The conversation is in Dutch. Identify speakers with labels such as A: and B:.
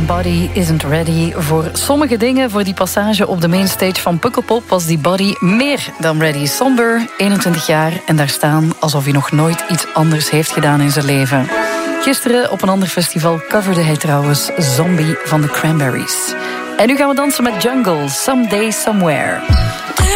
A: en Body Isn't Ready. Voor sommige dingen, voor die passage op de mainstage van Pukkelpop, was die Body meer dan ready. Somber, 21 jaar en daar staan alsof hij nog nooit iets anders heeft gedaan in zijn leven. Gisteren op een ander festival coverde hij trouwens Zombie van de Cranberries. En nu gaan we dansen met Jungle, Someday Somewhere.